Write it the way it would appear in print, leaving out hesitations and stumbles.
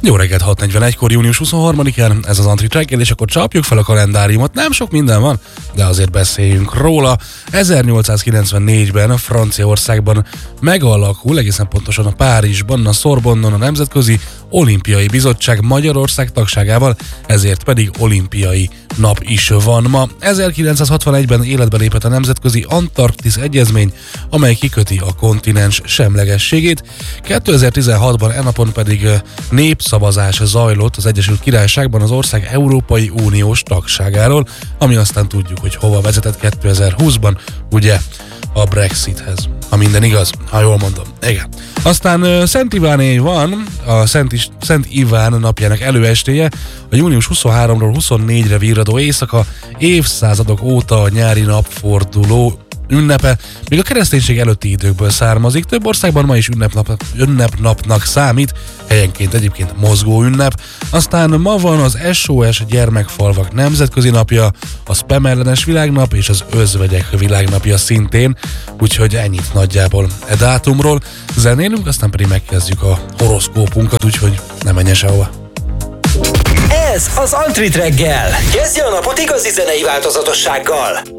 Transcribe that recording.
Jó reggelt, 6:41-kor, június 23-án, ez az Antrit reggel, és akkor csapjuk fel a kalendáriumot. Nem sok minden van, de azért beszéljünk róla. 1894-ben Franciaországban megalakul, egészen pontosan a Párizsban, a Sorbonne-on a Nemzetközi Olimpiai Bizottság Magyarország tagságával, ezért pedig olimpiai nap is van ma. 1961-ben életbe lépett a Nemzetközi Antarktisz Egyezmény, amely kiköti a kontinens semlegességét. 2016-ban napon pedig népszavazás zajlott az Egyesült Királyságban az ország Európai Uniós tagságáról, ami aztán tudjuk, hogy hova vezetett 2020-ban, ugye a Brexithez. Ha minden igaz, ha jól mondom. Igen. Aztán Szent Iváné van, a Szent Iván napjának előestéje, a június 23-ról 24-re virradó éjszaka, évszázadok óta a nyári napforduló ünnepe, még a kereszténység előtti időkből származik, több országban ma is ünnepnapnak számít, helyenként egyébként mozgó ünnep. Aztán ma van az SOS Gyermekfalvak Nemzetközi Napja, a Spam ellenes világnap és az özvegyek világnapja szintén, úgyhogy ennyit nagyjából e dátumról. Zenélünk, aztán pedig megkezdjük a horoszkópunkat, úgyhogy ne menjen sehova. Ez az Antrit reggel. Kezdje a napot igazi zenei változatossággal.